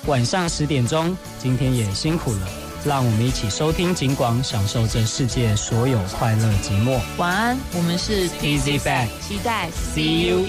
晚上10点钟。今天也辛苦了，让我们一起收听警广，享受这世界所有快乐寂寞。 晚安，我们是 Easy Back， 期待 See you